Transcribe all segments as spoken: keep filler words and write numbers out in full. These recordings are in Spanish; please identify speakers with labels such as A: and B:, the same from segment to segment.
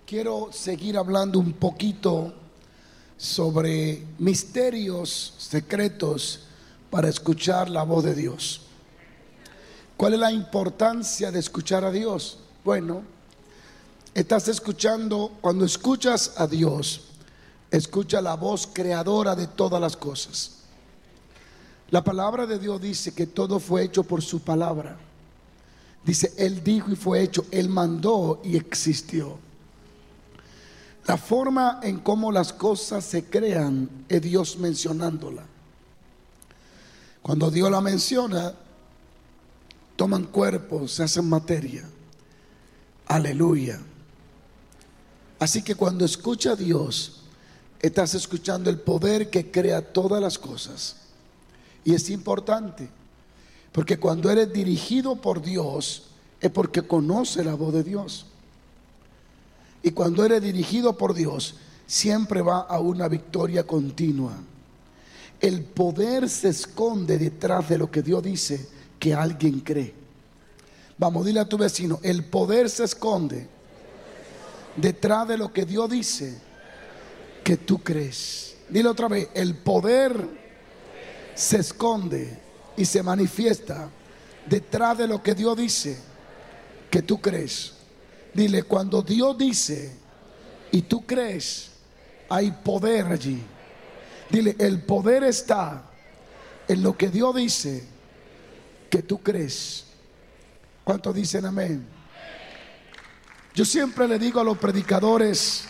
A: quiero seguir hablando un poquito sobre misterios secretos para escuchar la voz de Dios. ¿Cuál es la importancia de escuchar a Dios? Bueno, estás escuchando, cuando escuchas a Dios, escucha la voz creadora de todas las cosas. La palabra de Dios dice que todo fue hecho por su palabra. Dice, Él dijo y fue hecho, Él mandó y existió. La forma en cómo las cosas se crean es Dios mencionándola. Cuando Dios la menciona, toman cuerpo, se hacen materia. Aleluya. Así que cuando escucha a Dios, estás escuchando el poder que crea todas las cosas. Y es importante, porque cuando eres dirigido por Dios, es porque conoce la voz de Dios. Y cuando eres dirigido por Dios, siempre va a una victoria continua. El poder se esconde detrás de lo que Dios dice que alguien cree. Vamos, dile a tu vecino, el poder se esconde detrás de lo que Dios dice que tú crees. Dile otra vez, el poder se esconde y se manifiesta detrás de lo que Dios dice que tú crees. Dile, cuando Dios dice y tú crees, hay poder allí. Dile, el poder está en lo que Dios dice que tú crees. ¿Cuántos dicen amén? Yo siempre le digo a los predicadores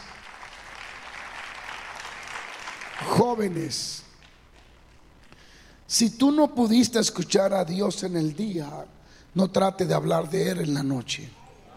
A: jóvenes, si tú no pudiste escuchar a Dios en el día, no trate de hablar de Él en la noche.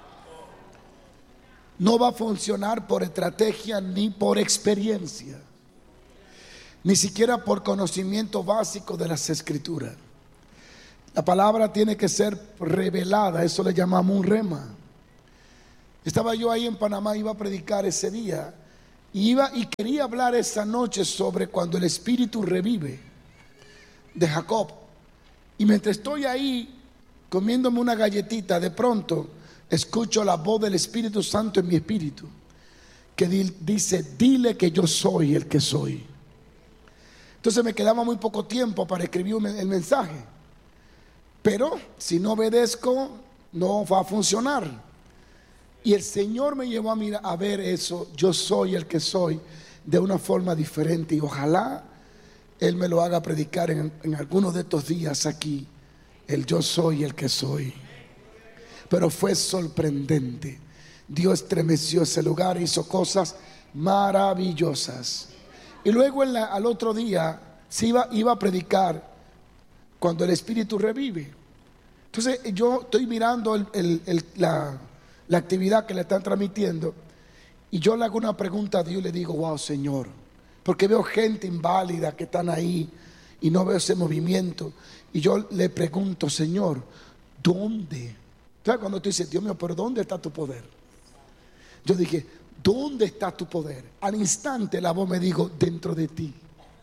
A: No va a funcionar por estrategia ni por experiencia, ni siquiera por conocimiento básico de las Escrituras. La palabra tiene que ser revelada, eso le llamamos un rema. Estaba yo ahí en Panamá, iba a predicar ese día, y iba y quería hablar esa noche sobre cuando el Espíritu revive de Jacob. Y mientras estoy ahí comiéndome una galletita, de pronto escucho la voz del Espíritu Santo en mi espíritu que dice, dile que yo soy el que soy. Entonces me quedaba muy poco tiempo para escribir el mensaje, pero si no obedezco no va a funcionar. Y el Señor me llevó a mirar, a ver eso, yo soy el que soy, de una forma diferente, y ojalá Él me lo haga predicar en, en algunos de estos días aquí, el yo soy el que soy. Pero fue sorprendente. Dios estremeció ese lugar, hizo cosas maravillosas. Y luego en la, al otro día se iba, iba a predicar cuando el Espíritu revive. Entonces yo estoy mirando el, el, el, la, la actividad que le están transmitiendo, y yo le hago una pregunta a Dios y le digo, wow, Señor, porque veo gente inválida que están ahí y no veo ese movimiento. Y yo le pregunto, Señor, ¿dónde? Entonces cuando tú dices, Dios mío, pero ¿dónde está tu poder? Yo dije, ¿dónde está tu poder? Al instante la voz me dijo, dentro de ti.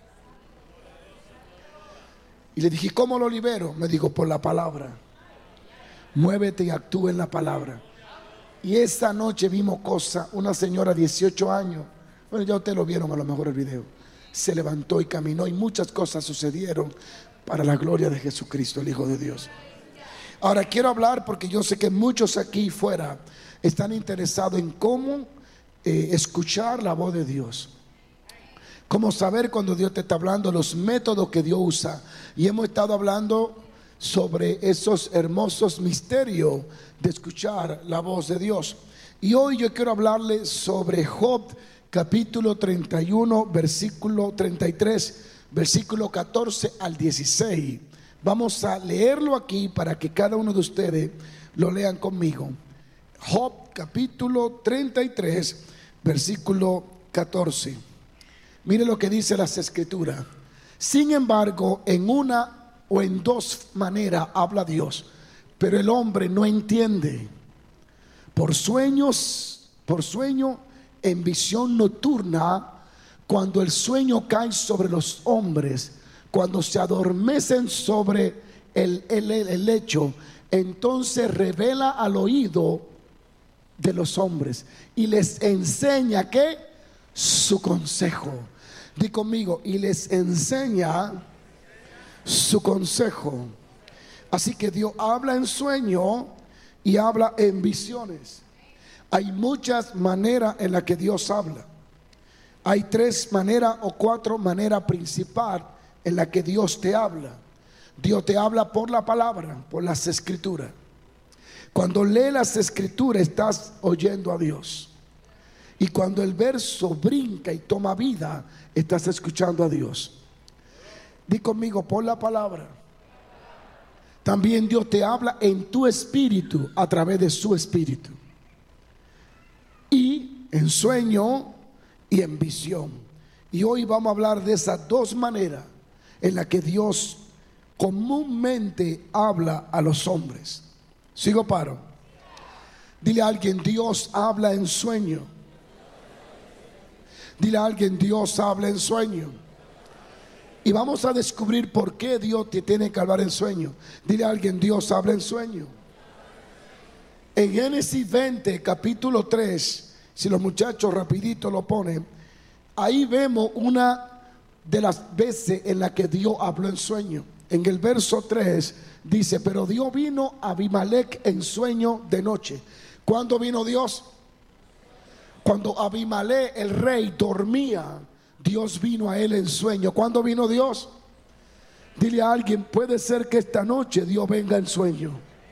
A: Y le dije, ¿cómo lo libero? Me dijo, por la palabra. Muévete y actúa en la palabra. Y esa noche vimos cosas. Una señora de dieciocho años, bueno, ya ustedes lo vieron a lo mejor el video, se levantó y caminó, y muchas cosas sucedieron para la gloria de Jesucristo, el Hijo de Dios. Ahora quiero hablar, porque yo sé que muchos aquí fuera están interesados en cómo eh, escuchar la voz de Dios, cómo saber cuando Dios te está hablando, los métodos que Dios usa. Y hemos estado hablando sobre esos hermosos misterios de escuchar la voz de Dios. Y hoy yo quiero hablarles sobre Job capítulo treinta y uno, versículo treinta y tres, versículo catorce al dieciséis. Vamos a leerlo aquí para que cada uno de ustedes lo lean conmigo. Job capítulo treinta y tres, versículo catorce. Mire lo que dice las Escrituras. Sin embargo, en una o en dos maneras habla Dios, pero el hombre no entiende. Por sueños, por sueño, en visión nocturna, cuando el sueño cae sobre los hombres, cuando se adormecen sobre el, el, el lecho, entonces revela al oído de los hombres y les enseña ¿qué? Su consejo. Di conmigo, y les enseña su consejo. Así que Dios habla en sueño y habla en visiones. Hay muchas maneras en las que Dios habla. Hay tres maneras o cuatro maneras principales en las que Dios te habla. Dios te habla por la palabra, por las escrituras. Cuando lees las escrituras estás oyendo a Dios. Y cuando el verso brinca y toma vida, estás escuchando a Dios. Di conmigo, por la palabra. También Dios te habla en tu espíritu a través de su espíritu. Y en sueño y en visión. Y hoy vamos a hablar de esas dos maneras en las que Dios comúnmente habla a los hombres. ¿Sigo paro? Dile a alguien, Dios habla en sueño. Dile a alguien, Dios habla en sueño. Y vamos a descubrir por qué Dios te tiene que hablar en sueño. Dile a alguien, Dios habla en sueño. En Génesis veinte, capítulo tres, si los muchachos rapidito lo ponen, ahí vemos una de las veces en la que Dios habló en sueño. En el verso tres dice, pero Dios vino a Abimelech en sueño de noche. ¿Cuándo vino Dios? Cuando Abimelech, el rey, dormía, Dios vino a él en sueño. ¿Cuándo vino Dios? Dile a alguien, puede ser que esta noche Dios venga en sueño.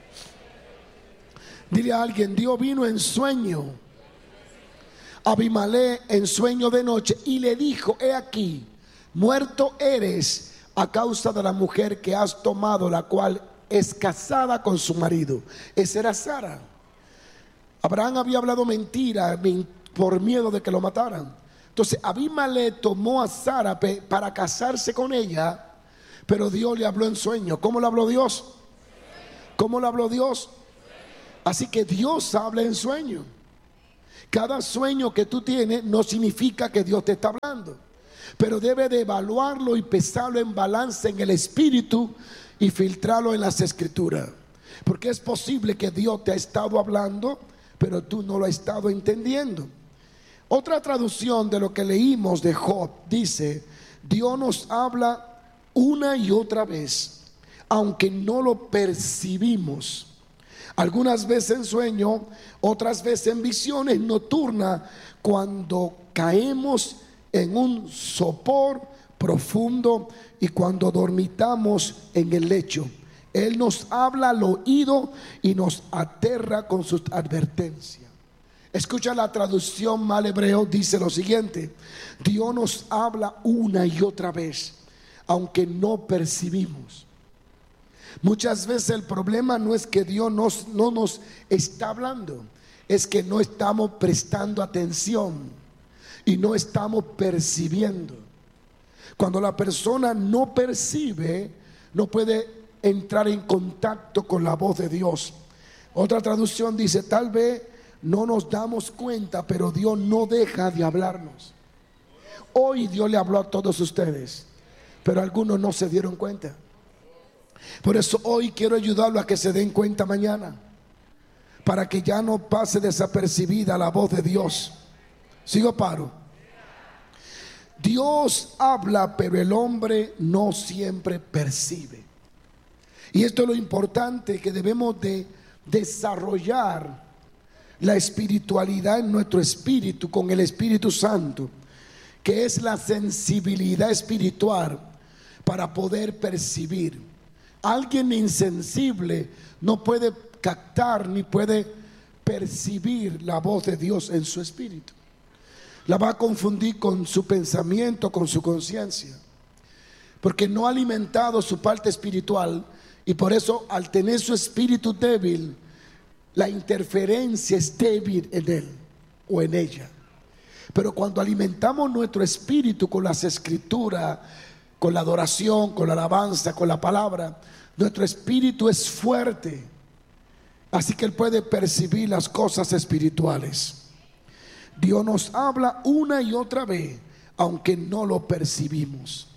A: Dile a alguien, Dios vino en sueño. Abimelech en sueño de noche y le dijo, he aquí, muerto eres a causa de la mujer que has tomado, la cual es casada con su marido. Esa era Sara. Abraham había hablado mentira por miedo de que lo mataran. Entonces Abimelech tomó a Sara para casarse con ella, pero Dios le habló en sueño. ¿Cómo le habló Dios? ¿Cómo le habló Dios? Así que Dios habla en sueño. Cada sueño que tú tienes no significa que Dios te está hablando, pero debe de evaluarlo y pesarlo en balance en el espíritu y filtrarlo en las escrituras, porque es posible que Dios te ha estado hablando, pero tú no lo has estado entendiendo. Otra traducción de lo que leímos de Job dice, Dios nos habla una y otra vez, aunque no lo percibimos. Algunas veces en sueño, otras veces en visiones nocturnas, cuando caemos en un sopor profundo y cuando dormitamos en el lecho. Él nos habla al oído y nos aterra con sus advertencias. Escucha la traducción mal hebreo, dice lo siguiente: Dios nos habla una y otra vez, aunque no percibimos. Muchas veces el problema no es que Dios nos, no nos está hablando, es que no estamos prestando atención y no estamos percibiendo. Cuando la persona no percibe, no puede entrar en contacto con la voz de Dios. Otra traducción dice, tal vez no nos damos cuenta, pero Dios no deja de hablarnos. Hoy Dios le habló a todos ustedes, pero algunos no se dieron cuenta. Por eso hoy quiero ayudarlo a que se den cuenta mañana, para que ya no pase desapercibida la voz de Dios. Sigo paro. Dios habla, pero el hombre no siempre percibe. Y esto es lo importante, que debemos de desarrollar la espiritualidad en nuestro espíritu con el Espíritu Santo, que es la sensibilidad espiritual para poder percibir. Alguien insensible no puede captar ni puede percibir la voz de Dios en su espíritu. La va a confundir con su pensamiento, con su conciencia, porque no ha alimentado su parte espiritual, y por eso al tener su espíritu débil, la interferencia es débil en él o en ella. Pero cuando alimentamos nuestro espíritu con las escrituras, con la adoración, con la alabanza, con la palabra, nuestro espíritu es fuerte, así que él puede percibir las cosas espirituales. Dios nos habla una y otra vez, aunque no lo percibimos.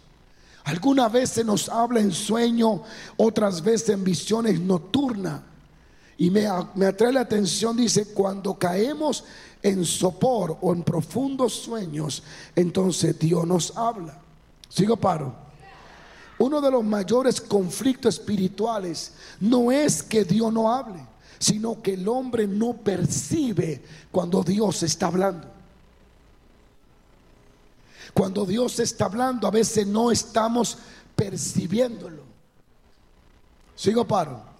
A: Algunas veces nos habla en sueño, otras veces en visiones nocturnas, Y me, me atrae la atención, dice, cuando caemos en sopor o en profundos sueños, entonces Dios nos habla. ¿Sigo, paro? Uno de los mayores conflictos espirituales no es que Dios no hable, sino que el hombre no percibe cuando Dios está hablando. Cuando Dios está hablando, a veces no estamos percibiéndolo. ¿Sigo, paro?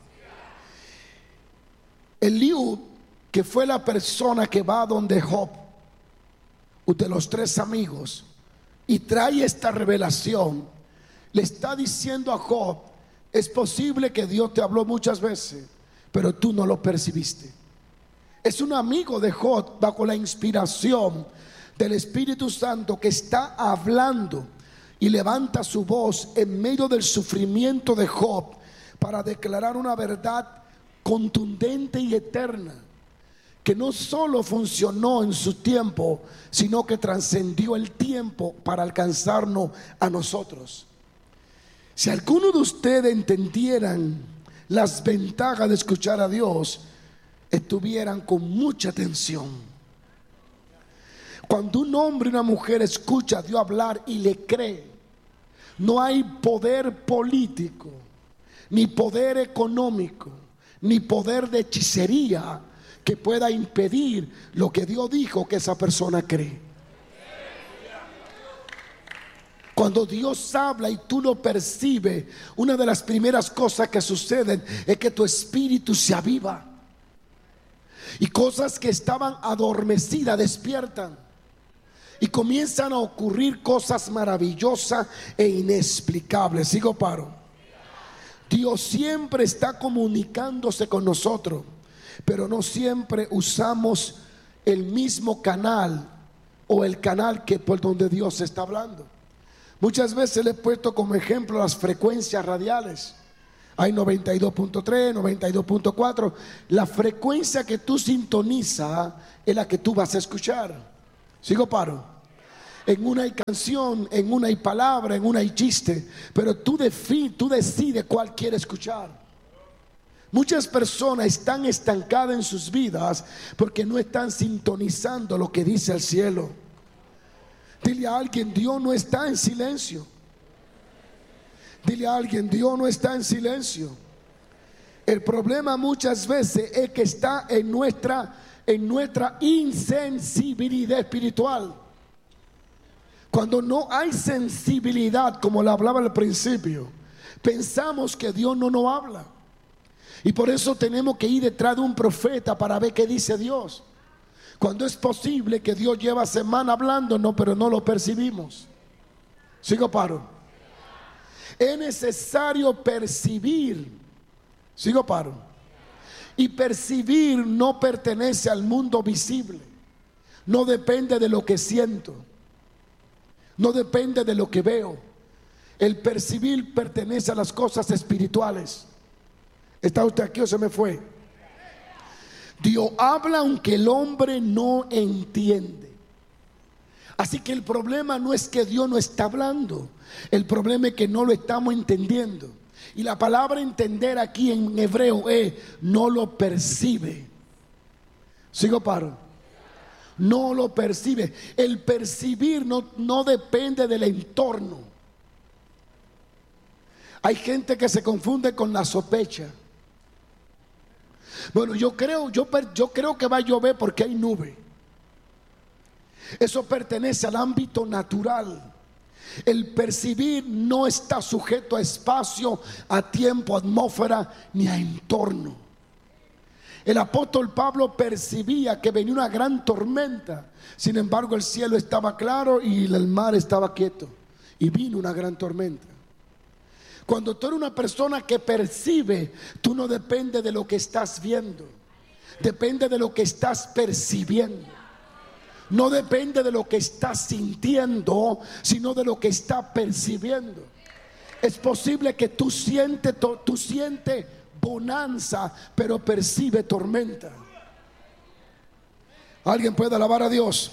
A: Eliú, que fue la persona que va donde Job, de los tres amigos, y trae esta revelación, le está diciendo a Job: es posible que Dios te habló muchas veces, pero tú no lo percibiste. Es un amigo de Job bajo la inspiración del Espíritu Santo que está hablando y levanta su voz en medio del sufrimiento de Job para declarar una verdad contundente y eterna, que no solo funcionó en su tiempo, sino que trascendió el tiempo para alcanzarnos a nosotros. Si alguno de ustedes entendieran las ventajas de escuchar a Dios, estuvieran con mucha atención. Cuando un hombre y una mujer escucha a Dios hablar y le cree, no hay poder político, ni poder económico, ni poder de hechicería que pueda impedir lo que Dios dijo que esa persona cree. Cuando Dios habla y tú lo percibes, una de las primeras cosas que suceden es que tu espíritu se aviva y cosas que estaban adormecidas despiertan y comienzan a ocurrir cosas maravillosas e inexplicables. Sigo, paro. Dios siempre está comunicándose con nosotros, pero no siempre usamos el mismo canal o el canal que por donde Dios está hablando. Muchas veces le he puesto como ejemplo las frecuencias radiales. Hay noventa y dos punto tres, noventa y dos punto cuatro. La frecuencia que tú sintonizas es la que tú vas a escuchar. ¿Sigo, paro? En una hay canción, en una hay palabra, en una hay chiste, pero tú, defi, tú decides cuál quieres escuchar. Muchas personas están estancadas en sus vidas porque no están sintonizando lo que dice el cielo. Dile a alguien: Dios no está en silencio. Dile a alguien: Dios no está en silencio. El problema muchas veces es que está en nuestra, en nuestra insensibilidad espiritual. Cuando no hay sensibilidad, como le hablaba al principio, pensamos que Dios no nos habla. Y por eso tenemos que ir detrás de un profeta para ver qué dice Dios. Cuando es posible que Dios lleva semana hablándonos, pero no lo percibimos. Sigo, paro. Es necesario percibir. Sigo, paro. Y percibir no pertenece al mundo visible. No depende de lo que siento. No depende de lo que veo. El percibir pertenece a las cosas espirituales. ¿Está usted aquí o se me fue? Dios habla aunque el hombre no entiende. Así que el problema no es que Dios no está hablando. El problema es que no lo estamos entendiendo. Y la palabra entender aquí en hebreo es no lo percibe. ¿Sigo, paro? No lo percibe. El percibir no, no depende del entorno. Hay gente que se confunde con la sospecha. Bueno, yo creo, yo, yo creo que va a llover porque hay nube. Eso pertenece al ámbito natural. El percibir no está sujeto a espacio, a tiempo, a atmósfera, ni a entorno. El apóstol Pablo percibía que venía una gran tormenta. Sin embargo, el cielo estaba claro y el mar estaba quieto. Y vino una gran tormenta. Cuando tú eres una persona que percibe, tú no dependes de lo que estás viendo. Depende de lo que estás percibiendo. No depende de lo que estás sintiendo, sino de lo que estás percibiendo. Es posible que tú sientes, tú sientes bonanza, pero percibe tormenta. ¿Alguien puede alabar a Dios?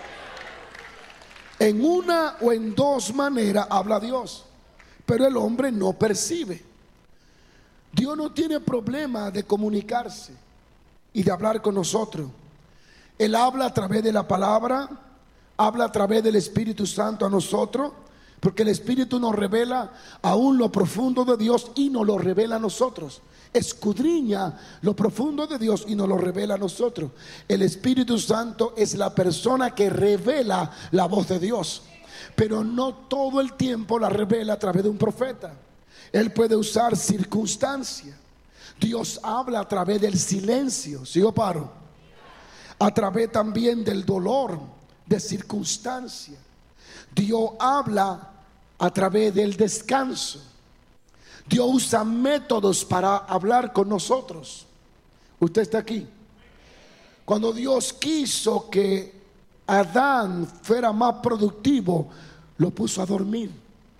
A: En una o en dos maneras habla Dios, pero el hombre no percibe. Dios no tiene problema de comunicarse y de hablar con nosotros. Él habla a través de la palabra, habla a través del Espíritu Santo a nosotros, porque el Espíritu nos revela aún lo profundo de Dios y nos lo revela a nosotros. Escudriña lo profundo de Dios y nos lo revela a nosotros. El Espíritu Santo es la persona que revela la voz de Dios, pero no todo el tiempo la revela a través de un profeta. Él puede usar circunstancia. Dios habla a través del silencio. ¿Sigo paro? A través también del dolor, de circunstancia. Dios habla a través del descanso. Dios usa métodos para hablar con nosotros. Usted está aquí. Cuando Dios quiso que Adán fuera más productivo, lo puso a dormir.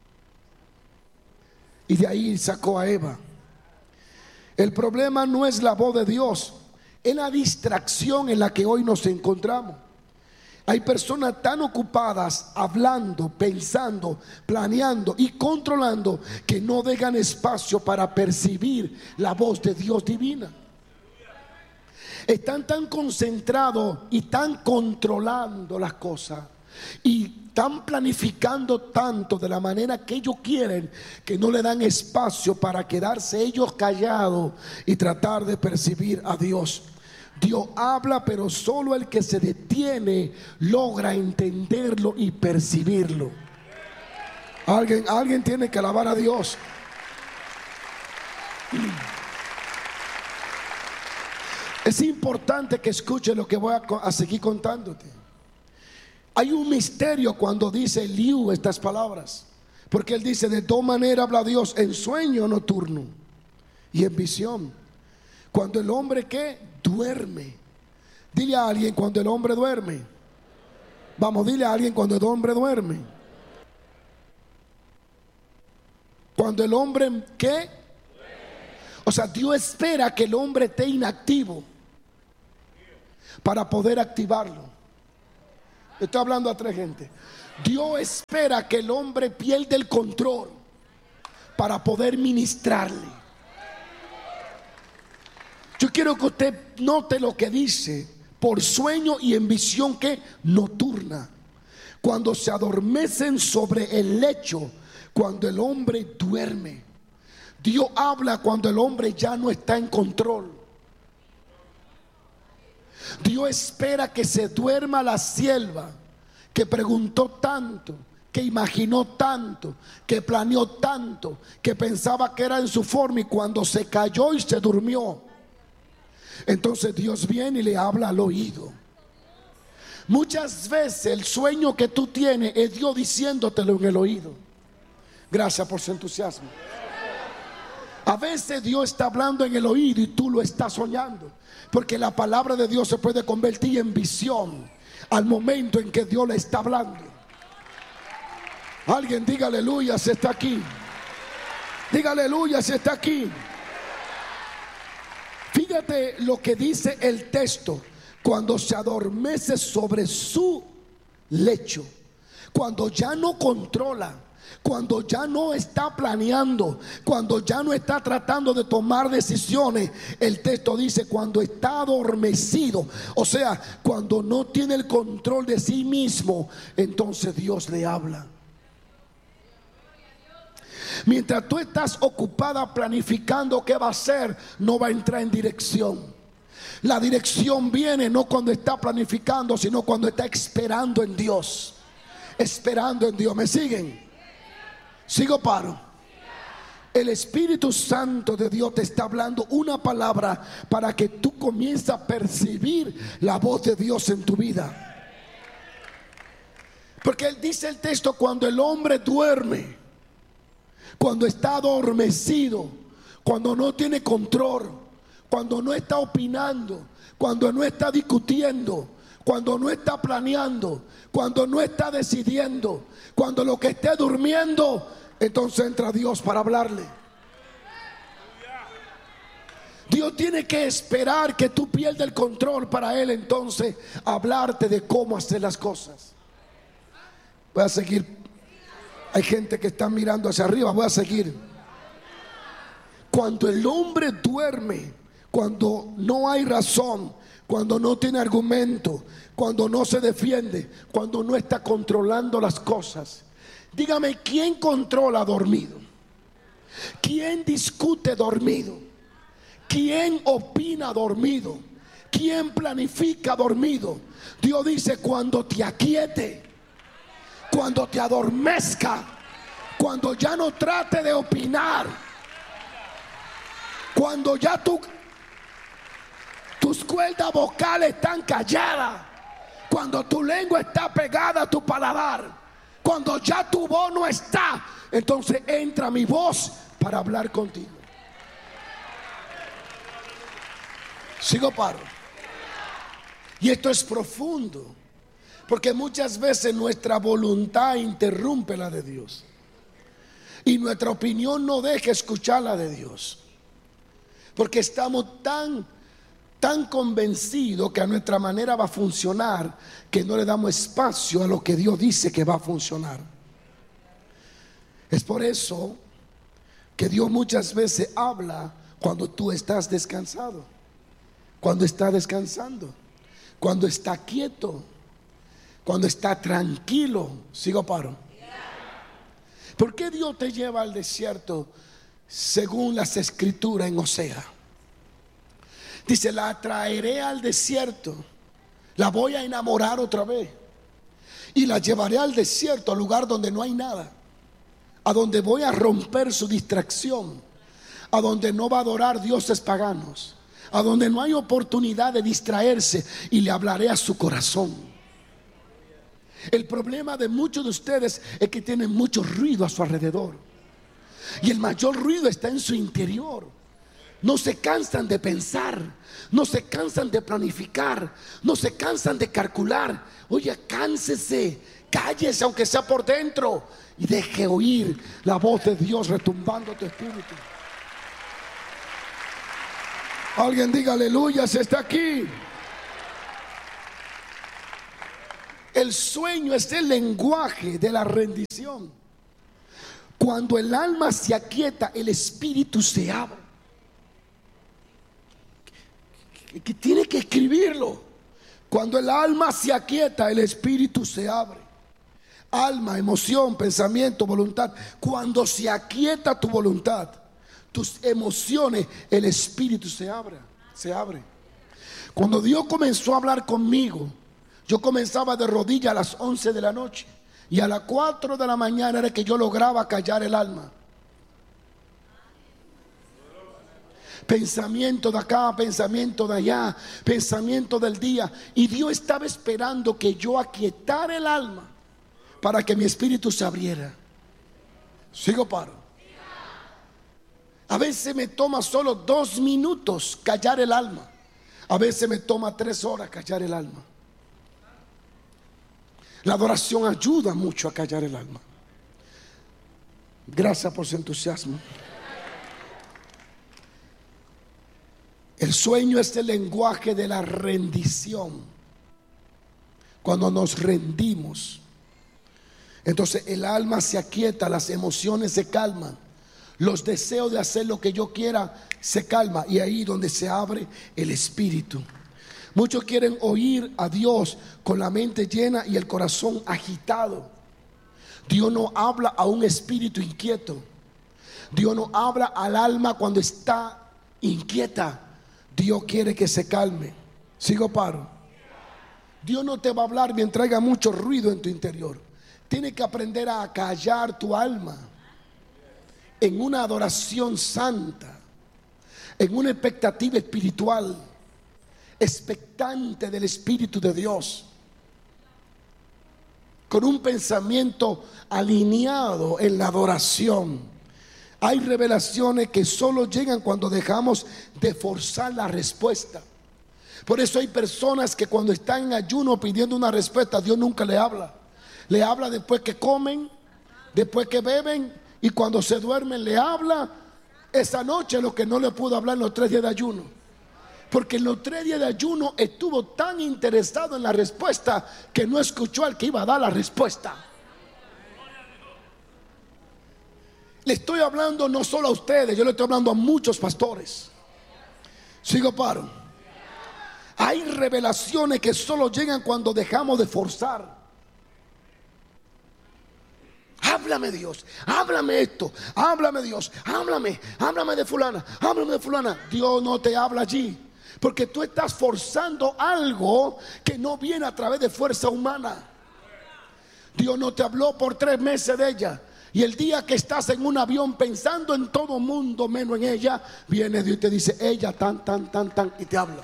A: Y de ahí sacó a Eva. El problema no es la voz de Dios, es la distracción en la que hoy nos encontramos. Hay personas tan ocupadas hablando, pensando, planeando y controlando que no dejan espacio para percibir la voz de Dios divina. Están tan concentrados y tan controlando las cosas y están planificando tanto de la manera que ellos quieren, que no le dan espacio para quedarse ellos callados y tratar de percibir a Dios. Dios habla, pero solo el que se detiene logra entenderlo y percibirlo. Alguien, alguien tiene que alabar a Dios. Es importante que escuche lo que voy a, a seguir contándote. Hay un misterio cuando dice Eliú estas palabras, porque él dice: de toda manera habla Dios en sueño nocturno y en visión. Cuando el hombre ¿qué? Duerme. Dile a alguien: cuando el hombre duerme. Vamos, dile a alguien: cuando el hombre duerme. Cuando el hombre ¿qué? O sea, Dios espera que el hombre esté inactivo para poder activarlo. Estoy hablando a tres gente. Dios espera que el hombre pierda el control para poder ministrarle. Yo quiero que usted note lo que dice: por sueño y en visión que nocturna, cuando se adormecen sobre el lecho, cuando el hombre duerme. Dios habla cuando el hombre ya no está en control. Dios espera que se duerma la sierva que preguntó tanto, que imaginó tanto, que planeó tanto, que pensaba que era en su forma, y cuando se cayó y se durmió, entonces Dios viene y le habla al oído. Muchas veces el sueño que tú tienes es Dios diciéndotelo en el oído. Gracias por su entusiasmo. A veces Dios está hablando en el oído y tú lo estás soñando, porque la palabra de Dios se puede convertir en visión al momento en que Dios le está hablando. Alguien diga aleluya si está aquí. Diga aleluya si está aquí. Fíjate lo que dice el texto: cuando se adormece sobre su lecho, cuando ya no controla, cuando ya no está planeando, cuando ya no está tratando de tomar decisiones. El texto dice: cuando está adormecido, o sea, cuando no tiene el control de sí mismo, entonces Dios le habla. Mientras tú estás ocupada planificando qué va a hacer, no va a entrar en dirección. La dirección viene no cuando está planificando, sino cuando está esperando en Dios. Esperando en Dios. ¿Me siguen? Sigo paro. El Espíritu Santo de Dios te está hablando una palabra para que tú comiences a percibir la voz de Dios en tu vida. Porque él dice el texto: cuando el hombre duerme, cuando está adormecido, cuando no tiene control, cuando no está opinando, cuando no está discutiendo, cuando no está planeando, cuando no está decidiendo, cuando lo que esté durmiendo, entonces entra Dios para hablarle. Dios tiene que esperar que tú pierdas el control para Él entonces hablarte de cómo hacer las cosas. Voy a seguir. Hay gente que está mirando hacia arriba. Voy a seguir. Cuando el hombre duerme, cuando no hay razón, cuando no tiene argumento, cuando no se defiende, cuando no está controlando las cosas. Dígame, ¿quién controla dormido? ¿Quién discute dormido? ¿Quién opina dormido? ¿Quién planifica dormido? Dios dice, cuando te aquiete, cuando te adormezca, cuando ya no trate de opinar, cuando ya tu, tus cuerdas vocales están calladas, cuando tu lengua está pegada a tu paladar, cuando ya tu voz no está, entonces entra mi voz para hablar contigo. Sigo, paro. Y esto es profundo, porque muchas veces nuestra voluntad interrumpe la de Dios y nuestra opinión no deja escuchar la de Dios, porque estamos tan tan convencidos que a nuestra manera va a funcionar, que no le damos espacio a lo que Dios dice que va a funcionar. Es por eso que Dios muchas veces habla cuando tú estás descansado, cuando está descansando, cuando está quieto, cuando está tranquilo. Sigo, paro. ¿Por qué Dios te lleva al desierto según las escrituras en Osea? Dice, la traeré al desierto, la voy a enamorar otra vez y la llevaré al desierto, al lugar donde no hay nada, a donde voy a romper su distracción, a donde no va a adorar dioses paganos, a donde no hay oportunidad de distraerse, y le hablaré a su corazón. El problema de muchos de ustedes es que tienen mucho ruido a su alrededor, y el mayor ruido está en su interior. No se cansan de pensar, no se cansan de planificar, no se cansan de calcular. Oye, cánsese, cállese aunque sea por dentro, y deje oír la voz de Dios retumbando tu espíritu. Alguien diga aleluya, se está aquí. El sueño es el lenguaje de la rendición. Cuando el alma se aquieta, el espíritu se abre. Que tiene que escribirlo. Cuando el alma se aquieta, el espíritu se abre. Alma, emoción, pensamiento, voluntad. Cuando se aquieta tu voluntad, tus emociones, el espíritu se abre, se abre. Cuando Dios comenzó a hablar conmigo, yo comenzaba de rodillas a las once de la noche, y a las cuatro de la mañana era que yo lograba callar el alma. Pensamiento de acá, pensamiento de allá, pensamiento del día. Y Dios estaba esperando que yo aquietara el alma para que mi espíritu se abriera. Sigo, paro. A veces me toma solo dos minutos callar el alma. A veces me toma tres horas callar el alma. La adoración ayuda mucho a callar el alma. Gracias por su entusiasmo. El sueño es el lenguaje de la rendición. Cuando nos rendimos, entonces el alma se aquieta, las emociones se calman, los deseos de hacer lo que yo quiera se calman, y ahí donde se abre el espíritu. Muchos quieren oír a Dios con la mente llena y el corazón agitado. Dios no habla a un espíritu inquieto. Dios no habla al alma cuando está inquieta. Dios quiere que se calme. Sigo, paro. Dios no te va a hablar mientras haya mucho ruido en tu interior. Tienes que aprender a callar tu alma en una adoración santa, en una expectativa espiritual, expectante del Espíritu de Dios, con un pensamiento alineado en la adoración. Hay revelaciones que solo llegan cuando dejamos de forzar la respuesta. Por eso hay personas que cuando están en ayuno pidiendo una respuesta, Dios nunca le habla. Le habla después que comen, después que beben, y cuando se duermen le habla esa noche lo que no le pudo hablar en los tres días de ayuno. Porque en los tres días de ayuno estuvo tan interesado en la respuesta que no escuchó al que iba a dar la respuesta. Le estoy hablando no solo a ustedes, yo le estoy hablando a muchos pastores. Sigo paro. Hay revelaciones que solo llegan cuando dejamos de forzar. Háblame, Dios, háblame esto, háblame, Dios, háblame, háblame de fulana, háblame de fulana. Dios no te habla allí, porque tú estás forzando algo que no viene a través de fuerza humana. Dios no te habló por tres meses de ella, y el día que estás en un avión pensando en todo mundo menos en ella, viene Dios y te dice, ella tan, tan, tan, tan, y te habla.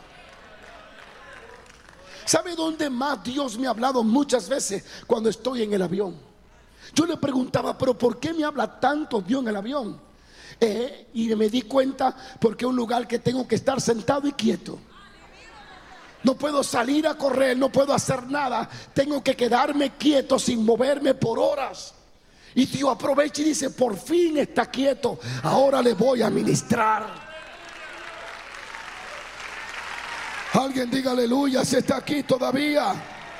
A: ¿Sabe dónde más Dios me ha hablado muchas veces? Cuando estoy en el avión. Yo le preguntaba, pero ¿por qué me habla tanto Dios en el avión? Eh, y me di cuenta, porque es un lugar que tengo que estar sentado y quieto. No puedo salir a correr, no puedo hacer nada. Tengo que quedarme quieto sin moverme por horas. Y Dios aprovecha y dice, por fin está quieto, ahora le voy a ministrar. Alguien diga aleluya si está aquí todavía.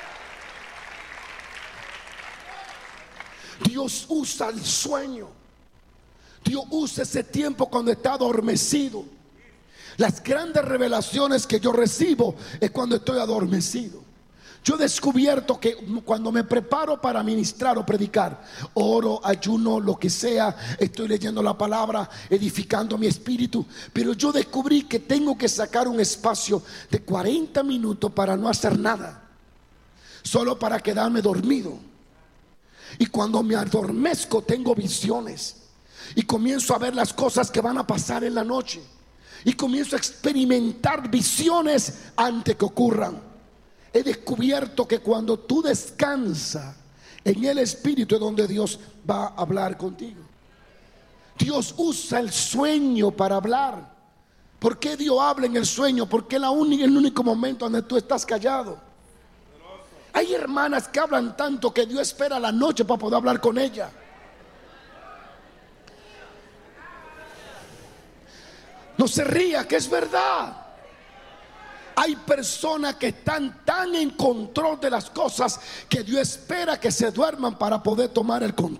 A: Dios usa el sueño. Dios usa ese tiempo cuando está adormecido. Las grandes revelaciones que yo recibo es cuando estoy adormecido. Yo he descubierto que cuando me preparo para ministrar o predicar, oro, ayuno, lo que sea, estoy leyendo la palabra, edificando mi espíritu, pero yo descubrí que tengo que sacar un espacio de cuarenta minutos para no hacer nada, solo para quedarme dormido. Y cuando me adormezco tengo visiones y comienzo a ver las cosas que van a pasar en la noche, y comienzo a experimentar visiones antes que ocurran. He descubierto que cuando tú descansas en el Espíritu es donde Dios va a hablar contigo. Dios usa el sueño para hablar. ¿Por qué Dios habla en el sueño? Porque es la única, el único momento donde tú estás callado. Hay hermanas que hablan tanto que Dios espera la noche para poder hablar con ella. No se ría, que es verdad. Hay personas que están tan en control de las cosas que Dios espera que se duerman para poder tomar el control.